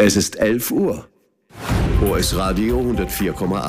Es ist 11 Uhr. OS Radio 104,8.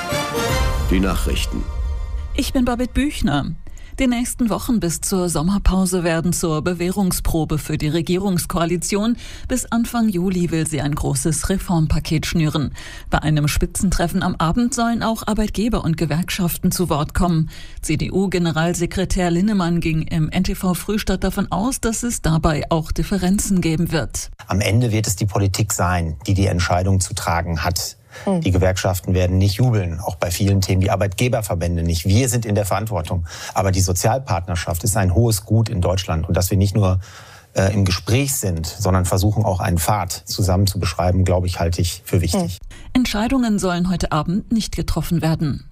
Die Nachrichten. Ich bin Babette Büchner. Die nächsten Wochen bis zur Sommerpause werden zur Bewährungsprobe für die Regierungskoalition. Bis Anfang Juli will sie ein großes Reformpaket schnüren. Bei einem Spitzentreffen am Abend sollen auch Arbeitgeber und Gewerkschaften zu Wort kommen. CDU-Generalsekretär Linnemann ging im NTV Frühstadt davon aus, dass es dabei auch Differenzen geben wird. Am Ende wird es die Politik sein, die die Entscheidung zu tragen hat. Die Gewerkschaften werden nicht jubeln, auch bei vielen Themen, die Arbeitgeberverbände nicht. Wir sind in der Verantwortung. Aber die Sozialpartnerschaft ist ein hohes Gut in Deutschland. Und dass wir nicht nur im Gespräch sind, sondern versuchen auch einen Pfad zusammen zu beschreiben, glaube ich, halte ich für wichtig. Entscheidungen sollen heute Abend nicht getroffen werden.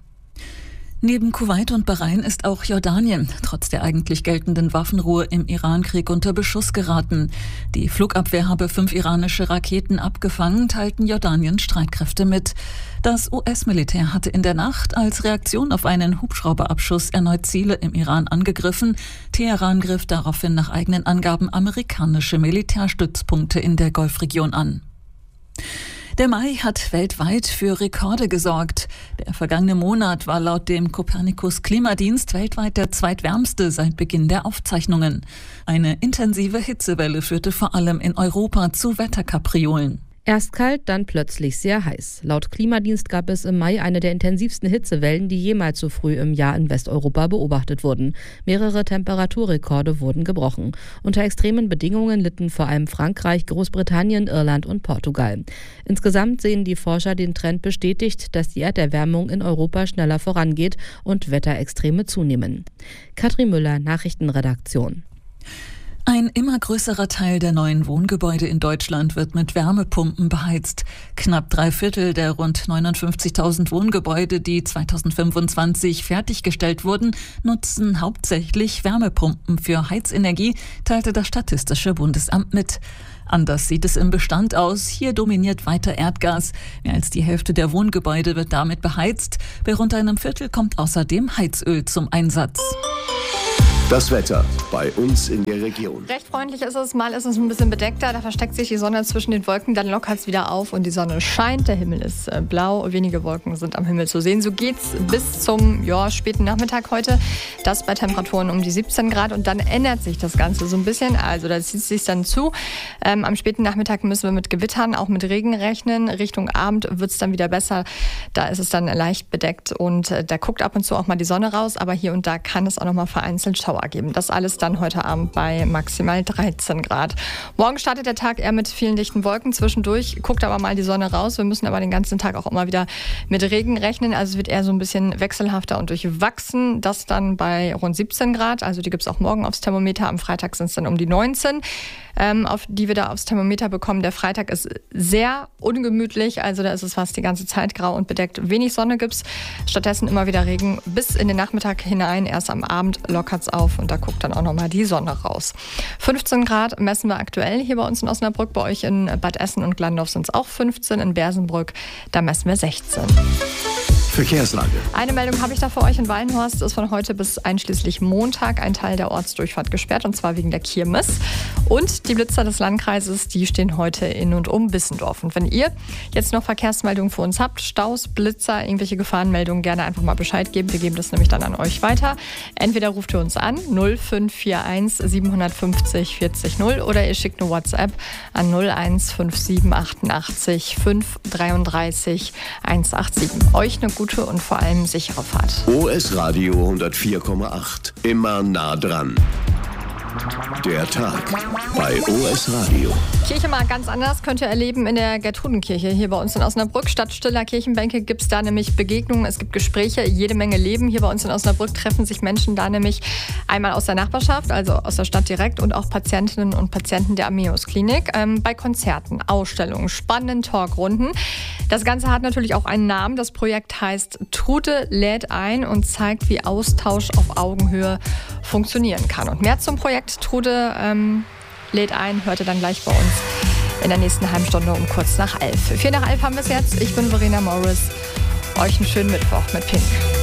Neben Kuwait und Bahrain ist auch Jordanien trotz der eigentlich geltenden Waffenruhe im Irankrieg unter Beschuss geraten. Die Flugabwehr habe 5 iranische Raketen abgefangen, teilten Jordaniens Streitkräfte mit. Das US-Militär hatte in der Nacht als Reaktion auf einen Hubschrauberabschuss erneut Ziele im Iran angegriffen. Teheran griff daraufhin nach eigenen Angaben amerikanische Militärstützpunkte in der Golfregion an. Der Mai hat weltweit für Rekorde gesorgt. Der vergangene Monat war laut dem Copernicus-Klimadienst weltweit der zweitwärmste seit Beginn der Aufzeichnungen. Eine intensive Hitzewelle führte vor allem in Europa zu Wetterkapriolen. Erst kalt, dann plötzlich sehr heiß. Laut Klimadienst gab es im Mai eine der intensivsten Hitzewellen, die jemals so früh im Jahr in Westeuropa beobachtet wurden. Mehrere Temperaturrekorde wurden gebrochen. Unter extremen Bedingungen litten vor allem Frankreich, Großbritannien, Irland und Portugal. Insgesamt sehen die Forscher den Trend bestätigt, dass die Erderwärmung in Europa schneller vorangeht und Wetterextreme zunehmen. Katrin Müller, Nachrichtenredaktion. Ein immer größerer Teil der neuen Wohngebäude in Deutschland wird mit Wärmepumpen beheizt. Knapp 3/4 der rund 59.000 Wohngebäude, die 2025 fertiggestellt wurden, nutzen hauptsächlich Wärmepumpen für Heizenergie, teilte das Statistische Bundesamt mit. Anders sieht es im Bestand aus. Hier dominiert weiter Erdgas. Mehr als die Hälfte der Wohngebäude wird damit beheizt. Bei rund einem Viertel kommt außerdem Heizöl zum Einsatz. Das Wetter bei uns in der Region. Recht freundlich ist es, mal ist es ein bisschen bedeckter, da versteckt sich die Sonne zwischen den Wolken, dann lockert es wieder auf und die Sonne scheint, der Himmel ist blau, wenige Wolken sind am Himmel zu sehen. So geht's bis zum späten Nachmittag heute, das bei Temperaturen um die 17 Grad und dann ändert sich das Ganze so ein bisschen, also da zieht es sich dann zu. Am späten Nachmittag müssen wir mit Gewittern, auch mit Regen rechnen, Richtung Abend wird es dann wieder besser, da ist es dann leicht bedeckt und da guckt ab und zu auch mal die Sonne raus, aber hier und da kann es auch noch mal vereinzelt Schauer geben. Das alles dann heute Abend bei maximal 13 Grad. Morgen startet der Tag eher mit vielen dichten Wolken. Zwischendurch guckt aber mal die Sonne raus. Wir müssen aber den ganzen Tag auch immer wieder mit Regen rechnen. Also es wird eher so ein bisschen wechselhafter und durchwachsen. Das dann bei rund 17 Grad. Also die gibt es auch morgen aufs Thermometer. Am Freitag sind es dann um die 19, auf die wir da aufs Thermometer bekommen. Der Freitag ist sehr ungemütlich. Also da ist es fast die ganze Zeit grau und bedeckt. Wenig Sonne gibt es. Stattdessen immer wieder Regen bis in den Nachmittag hinein. Erst am Abend lockert es auf und da guckt dann auch nochmal die Sonne raus. 15 Grad messen wir aktuell hier bei uns in Osnabrück. Bei euch in Bad Essen und Glandorf sind es auch 15. In Bersenbrück, da messen wir 16. Verkehrslage. Eine Meldung habe ich da für euch in Wallenhorst. Ist von heute bis einschließlich Montag ein Teil der Ortsdurchfahrt gesperrt, und zwar wegen der Kirmes. Und die Blitzer des Landkreises, die stehen heute in und um Bissendorf. Und wenn ihr jetzt noch Verkehrsmeldungen für uns habt, Staus, Blitzer, irgendwelche Gefahrenmeldungen, gerne einfach mal Bescheid geben. Wir geben das nämlich dann an euch weiter. Entweder ruft ihr uns an 0541 750 40 0 oder ihr schickt eine WhatsApp an 0157 88 533 187. Euch eine gute und vor allem sichere Fahrt. OS Radio 104,8. Immer nah dran. Der Tag bei OS Radio. Kirche mal ganz anders könnt ihr erleben in der Gertrudenkirche hier bei uns in Osnabrück. Statt stiller Kirchenbänke gibt es da nämlich Begegnungen, es gibt Gespräche, jede Menge Leben. Hier bei uns in Osnabrück treffen sich Menschen da nämlich einmal aus der Nachbarschaft, also aus der Stadt direkt, und auch Patientinnen und Patienten der Ammeus Klinik bei Konzerten, Ausstellungen, spannenden Talkrunden. Das Ganze hat natürlich auch einen Namen. Das Projekt heißt Trude lädt ein und zeigt, wie Austausch auf Augenhöhe funktionieren kann. Und mehr zum Projekt Trude lädt ein, hört ihr dann gleich bei uns in der nächsten halben Stunde um kurz nach 11. 4 nach 11 haben wir es jetzt. Ich bin Verena Morris. Euch einen schönen Mittwoch mit Pink.